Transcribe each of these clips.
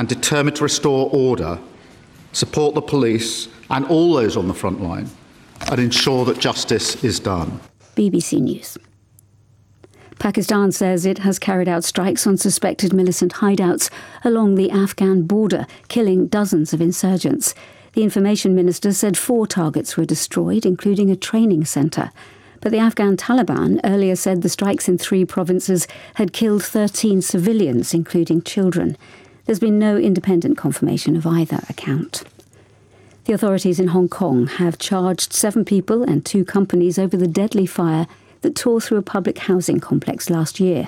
and determined to restore order, support the police and all those on the front line, and ensure that justice is done. BBC News. Pakistan says it has carried out strikes on suspected militant hideouts along the Afghan border, killing dozens of insurgents. The information minister said 4 targets were destroyed, including a training centre. But the Afghan Taliban earlier said the strikes in 3 provinces had killed 13 civilians, including children. There's been no independent confirmation of either account. The authorities in Hong Kong have charged 7 people and 2 companies over the deadly fire that tore through a public housing complex last year.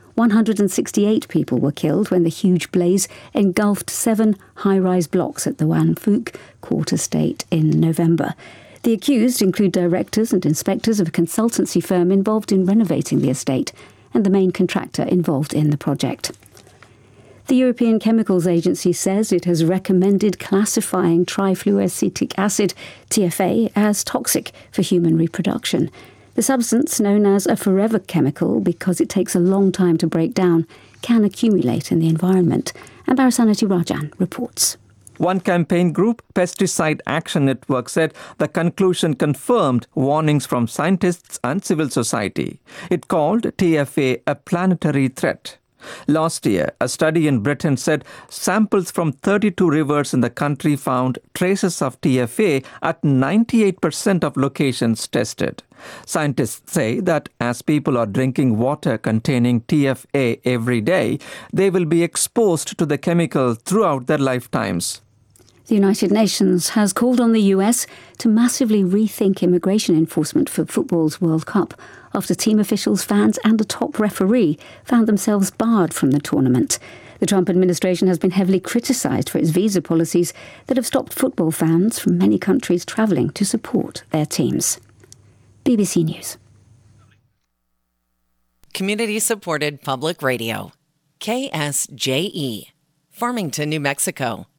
168 people were killed when the huge blaze engulfed 7 high-rise blocks at the Wan Phuc Court Estate in November. The accused include directors and inspectors of a consultancy firm involved in renovating the estate and the main contractor involved in the project. The European Chemicals Agency says it has recommended classifying trifluoroacetic acid, TFA, as toxic for human reproduction. The substance, known as a forever chemical because it takes a long time to break down, can accumulate in the environment. And Barasanati Rajan reports. One campaign group, Pesticide Action Network, said the conclusion confirmed warnings from scientists and civil society. It called TFA a planetary threat. Last year, a study in Britain said samples from 32 rivers in the country found traces of TFA at 98% of locations tested. Scientists say that as people are drinking water containing TFA every day, they will be exposed to the chemical throughout their lifetimes. The United Nations has called on the US to massively rethink immigration enforcement for football's World Cup after team officials, fans and the top referee found themselves barred from the tournament. The Trump administration has been heavily criticised for its visa policies that have stopped football fans from many countries travelling to support their teams. BBC News. Community-supported public radio. KSJE. Farmington, New Mexico.